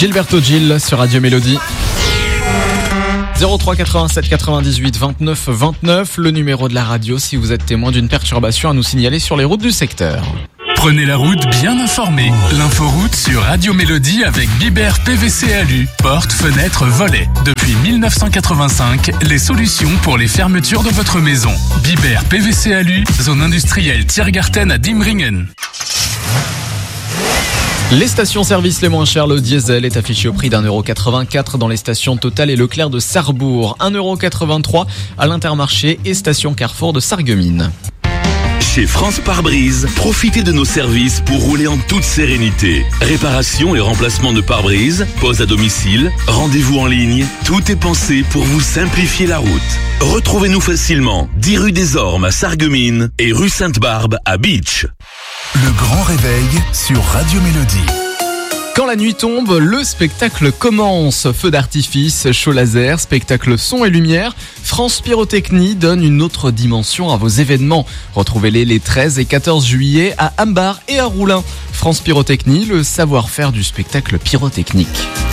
Gilberto Gil sur Radio Mélodie. 03 87 98 29 29, le numéro de la radio si vous êtes témoin d'une perturbation à nous signaler sur les routes du secteur. Prenez la route bien informée. L'inforoute sur Radio Mélodie avec Bibert PVC Alu. Portes, fenêtres, volets. Depuis 1985, les solutions pour les fermetures de votre maison. Bibert PVC Alu, zone industrielle Tiergarten à Diemringen. Les stations-service les moins chères, le diesel est affiché au prix d'1,84€ dans les stations Total et Leclerc de Sarrebourg, 1,83€ à l'Intermarché et station Carrefour de Sarreguemines. Chez France Pare-Brise, profitez de nos services pour rouler en toute sérénité. Réparation et remplacement de pare-brise, pose à domicile, rendez-vous en ligne, tout est pensé pour vous simplifier la route. Retrouvez-nous facilement 10 rue des Ormes à Sarreguemines et rue Sainte-Barbe à Beach. Le grand réveil sur Radio Mélodie. Quand la nuit tombe, le spectacle commence. Feux d'artifice, show laser, spectacle son et lumière. France Pyrotechnie donne une autre dimension à vos événements. Retrouvez-les les 13 et 14 juillet à Ambar et à Roulin. France Pyrotechnie, le savoir-faire du spectacle pyrotechnique.